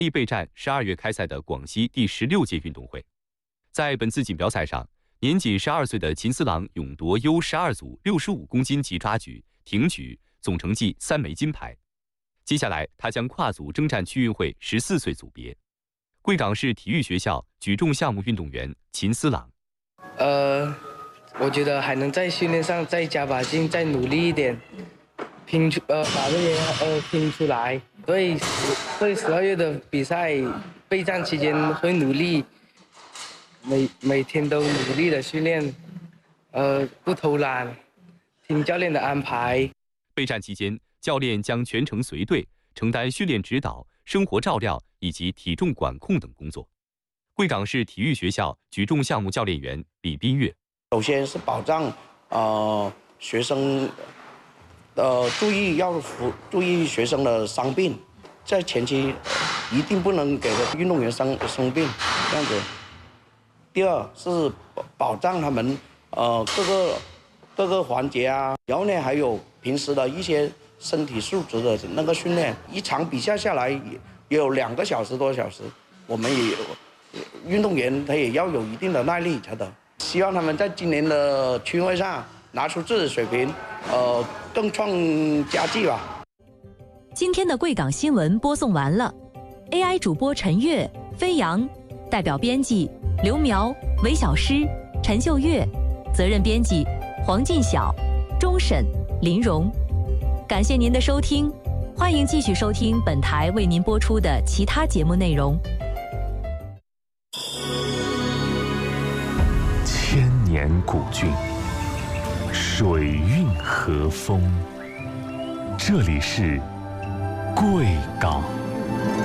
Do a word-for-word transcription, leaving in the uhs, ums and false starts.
力备战十二月开赛的广西第十六届运动会。在本次锦标赛上，年仅十二岁的秦思郎勇夺 U 十二组六十五公斤级抓举、挺举，总成绩三枚金牌。接下来，他将跨组征战区运会十四岁组别。贵港市体育学校举重项目运动员秦思郎。 呃，我觉得还能在训练上再加把劲，再努力一点，拼出呃把这些呃拼出来。对十对十二月的比赛备战期间会努力，每每天都努力的训练，呃不偷懒，听教练的安排。 备战期间，教练将全程随队，承担训练指导、生活照料以及体重管控等工作。贵港市体育学校举重项目教练员李斌月。 首先是保障呃学生呃注意要服注意学生的伤病，在前期一定不能给运动员生生病这样子。第二是保障他们呃各个各个环节啊，然后呢还有平时的一些身体素质的那个训练，一场比赛下来也也有两个小时多小时，我们也有运动员他也要有一定的耐力才得。希望他们在今年的区运会上拿出自己的水平，呃，更创佳绩吧。 今天的贵港新闻播送完了 ，A I 主播陈月、飞扬，代表编辑刘苗、韦小诗、陈秀月，责任编辑黄进晓、钟审、林荣。感谢您的收听，欢迎继续收听本台为您播出的其他节目内容。 千年古郡，水韵和风，这里是贵港。